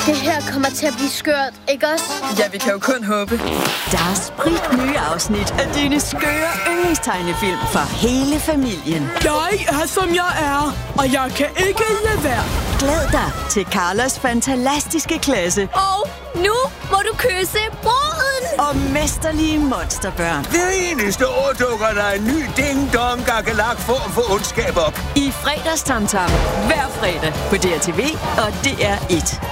Det her kommer til at blive skørt, ikke også? Ja, vi kan jo kun håbe. Der er spritnye afsnit af dine skøre yndlingstegnefilm for hele familien. Jeg er, som jeg er, og jeg kan ikke lade være. Glæd dig til Carlos fantastiske klasse. Og nu må du kysse bruden! Og mesterlige monsterbørn. Hver eneste år dukker der en ny ding-dong gakkelak form for ondskab op. I fredagstamtam hver fredag på DRTV og DR1.